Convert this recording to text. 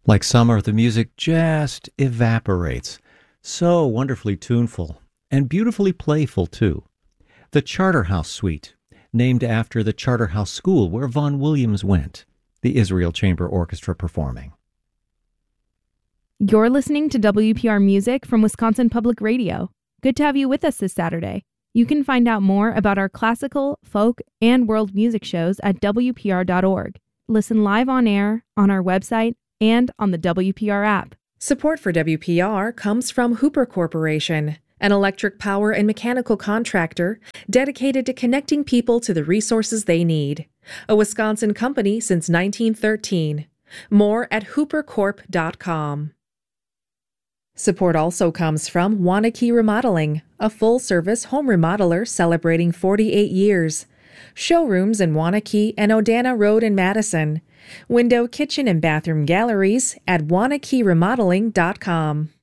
Like summer, the music just evaporates. So wonderfully tuneful and beautifully playful, too. The Charterhouse Suite, named after the Charterhouse School where Vaughan Williams went. The Israel Chamber Orchestra performing. You're listening to WPR Music from Wisconsin Public Radio. Good to have you with us this Saturday. You can find out more about our classical, folk, and world music shows at WPR.org. Listen live on air, on our website, and on the WPR app. Support for WPR comes from Hooper Corporation, an electric power and mechanical contractor dedicated to connecting people to the resources they need. A Wisconsin company since 1913. More at hoopercorp.com. Support also comes from Waunakee Remodeling, a full-service home remodeler celebrating 48 years. Showrooms in Waunakee and Odana Road in Madison. Window, kitchen, and bathroom galleries at WaunakeeRemodeling.com.